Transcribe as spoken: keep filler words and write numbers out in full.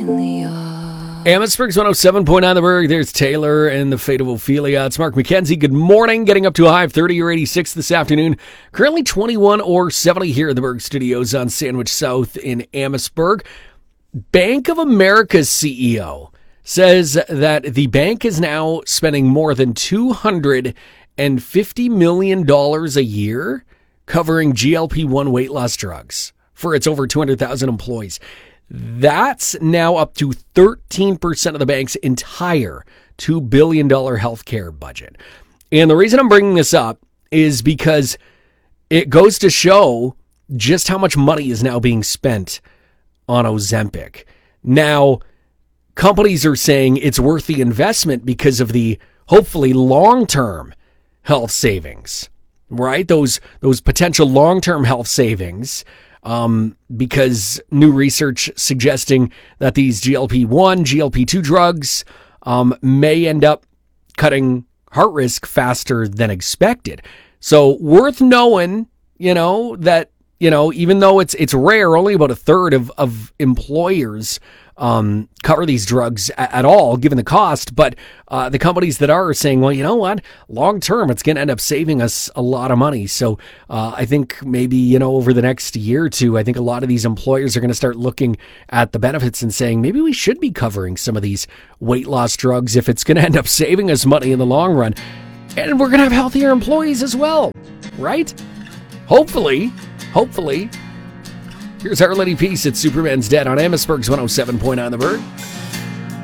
Amherstburg's one oh seven point nine The Berg. There's Taylor and the Fate of Ophelia. It's Mark McKenzie. Good morning. Getting up to a high of thirty or eighty-six this afternoon. Currently twenty-one or seventy here at the Berg Studios on Sandwich South in Amherstburg. Bank of America's C E O says that the bank is now spending more than two hundred fifty million dollars a year covering G L P one weight loss drugs for its over two hundred thousand employees. That's now up to thirteen percent of the bank's entire two billion dollars healthcare budget. And the reason I'm bringing this up is because it goes to show just how much money is now being spent on Ozempic. Now, companies are saying it's worth the investment because of the hopefully long-term health savings, right? Those, those potential long-term health savings. Um, because new research suggesting that these G L P one, G L P two drugs um, may end up cutting heart risk faster than expected. So worth knowing, you know, that, you know, even though it's it's rare, only about a third of, of employers um, cover these drugs at, at all, given the cost. But uh, the companies that are, are saying, well, you know what, long term, it's going to end up saving us a lot of money. So uh, I think maybe, you know, over the next year or two, I think a lot of these employers are going to start looking at the benefits and saying, maybe we should be covering some of these weight loss drugs if it's going to end up saving us money in the long run. And we're going to have healthier employees as well, right? Hopefully, hopefully. Here's Our Lady Peace at Superman's Dead on Amherstburg's one oh seven point nine The Berg.